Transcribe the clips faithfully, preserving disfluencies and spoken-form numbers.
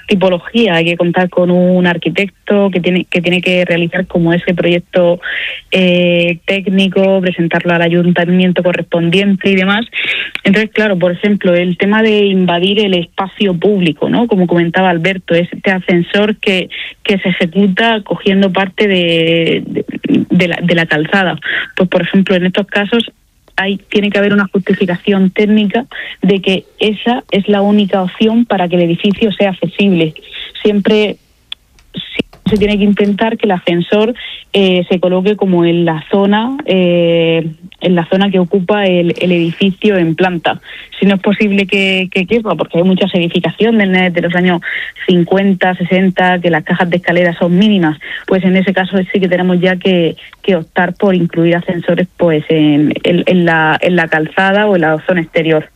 tipología. Hay que contar con un arquitecto que tiene que tiene que realizar como ese proyecto eh, técnico, presentarlo al ayuntamiento correspondiente y demás. Entonces, claro, por ejemplo, el tema de invadir el espacio público, ¿no? Como comentaba Alberto, es este ascensor que, que se ejecuta cogiendo parte de, de, de, la, de la calzada. Pues, por ejemplo, en estos casos hay tiene que haber una justificación técnica de que esa es la única opción para que el edificio sea accesible. Siempre se tiene que intentar que el ascensor eh, se coloque como en la zona eh, en la zona que ocupa el, el edificio en planta. Si no es posible que, que quepa, porque hay muchas edificaciones de los años cincuenta, sesenta, que las cajas de escaleras son mínimas, pues en ese caso sí que tenemos ya que, que optar por incluir ascensores pues en, en, en, la, en la calzada o en la zona exterior.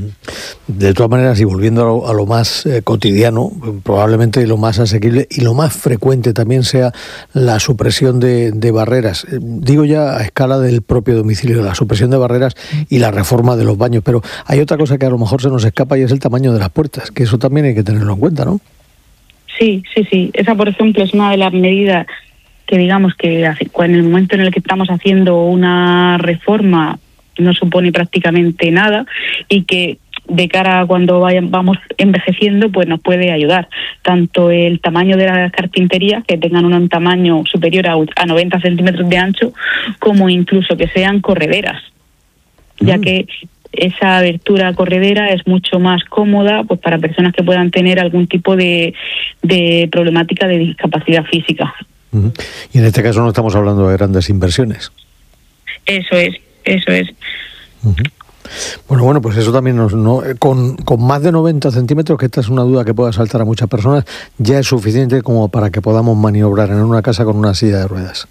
De todas maneras, y volviendo a lo, a lo más eh, cotidiano, probablemente lo más asequible y lo más frecuente también sea la supresión de, de barreras. Eh, digo ya a escala del propio domicilio, la supresión de barreras y la reforma de los baños. Pero hay otra cosa que a lo mejor se nos escapa y es el tamaño de las puertas, que eso también hay que tenerlo en cuenta, ¿no? Sí, sí, sí. Esa, por ejemplo, es una de las medidas que digamos que en el momento en el que estamos haciendo una reforma no supone prácticamente nada y que de cara a cuando vayan, vamos envejeciendo pues nos puede ayudar. Tanto el tamaño de las carpinterías, que tengan un tamaño superior a, a noventa centímetros de ancho, como incluso que sean correderas, mm. ya que esa abertura corredera es mucho más cómoda pues para personas que puedan tener algún tipo de, de problemática de discapacidad física. Uh-huh. Y en este caso no estamos hablando de grandes inversiones. Eso es. Eso es. Uh-huh. Bueno, bueno, pues eso también nos, no, con, con más de noventa centímetros, que esta es una duda que pueda saltar a muchas personas, ya es suficiente como para que podamos maniobrar en una casa con una silla de ruedas.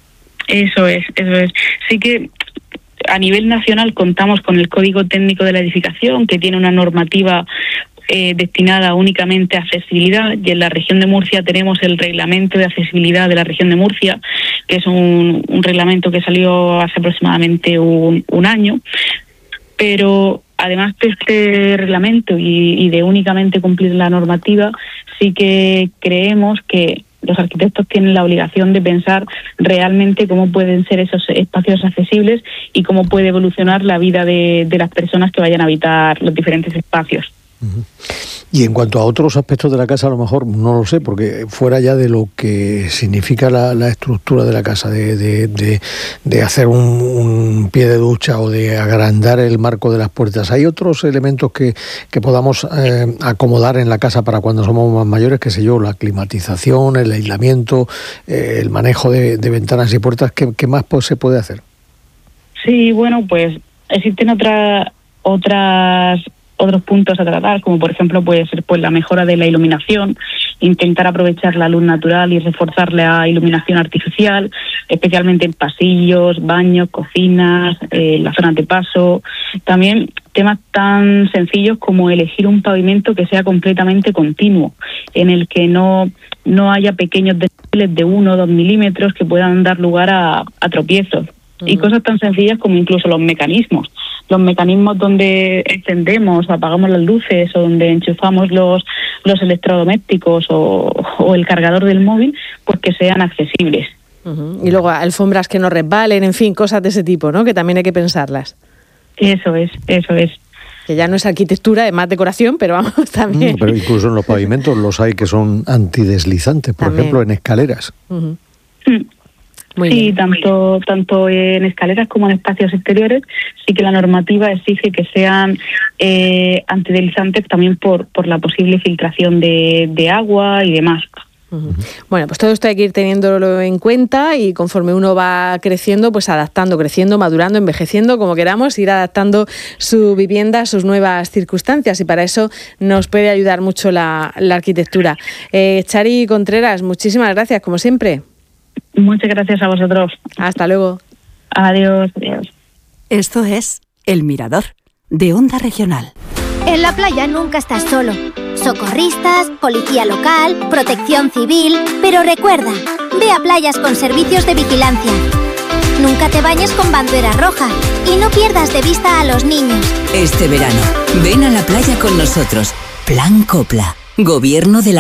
Eso es, eso es. Sí que a nivel nacional contamos con el Código Técnico de la Edificación, que tiene una normativa Eh, destinada únicamente a accesibilidad, y en la región de Murcia tenemos el reglamento de accesibilidad de la región de Murcia, que es un, un reglamento que salió hace aproximadamente un, un año, pero además de este reglamento y, y de únicamente cumplir la normativa, sí que creemos que los arquitectos tienen la obligación de pensar realmente cómo pueden ser esos espacios accesibles y cómo puede evolucionar la vida de, de las personas que vayan a habitar los diferentes espacios. Uh-huh. Y en cuanto a otros aspectos de la casa, a lo mejor no lo sé, porque fuera ya de lo que significa la, la estructura de la casa, de, de, de, de hacer un, un pie de ducha o de agrandar el marco de las puertas, ¿hay otros elementos que, que podamos eh, acomodar en la casa para cuando somos más mayores? Qué sé yo, la climatización, el aislamiento, eh, el manejo de, de ventanas y puertas, ¿qué, qué más pues, se puede hacer? Sí, bueno, pues existen otras otras otros puntos a tratar, como por ejemplo puede ser pues la mejora de la iluminación, intentar aprovechar la luz natural y reforzar la iluminación artificial, especialmente en pasillos, baños, cocinas, eh, las zonas de paso. También temas tan sencillos como elegir un pavimento que sea completamente continuo, en el que no, no haya pequeños desniveles de uno o dos milímetros que puedan dar lugar a, a tropiezos. Uh-huh. Y cosas tan sencillas como incluso los mecanismos. Los mecanismos donde encendemos o apagamos las luces o donde enchufamos los, los electrodomésticos o, o el cargador del móvil, pues que sean accesibles. Uh-huh. Y luego alfombras que no resbalen, en fin, cosas de ese tipo, ¿no? Que también hay que pensarlas. Eso es, eso es. Que ya no es arquitectura, es más decoración, pero vamos, también. Mm, pero incluso en los pavimentos los hay que son antideslizantes, por también. Ejemplo, en escaleras. Uh-huh. Mm. Muy sí, bien, tanto tanto en escaleras como en espacios exteriores, sí que la normativa exige que sean eh, antideslizantes también por por la posible filtración de, de agua y demás. Uh-huh. Bueno, pues todo esto hay que ir teniéndolo en cuenta y conforme uno va creciendo, pues adaptando, creciendo, madurando, envejeciendo, como queramos, ir adaptando su vivienda a sus nuevas circunstancias, y para eso nos puede ayudar mucho la, la arquitectura. Eh, Chari Contreras, muchísimas gracias, como siempre. Muchas gracias a vosotros. Hasta luego. Adiós, adiós. Esto es El Mirador, de Onda Regional. En la playa nunca estás solo. Socorristas, policía local, protección civil... Pero recuerda, ve a playas con servicios de vigilancia. Nunca te bañes con bandera roja y no pierdas de vista a los niños. Este verano, ven a la playa con nosotros. Plan Copla, Gobierno de la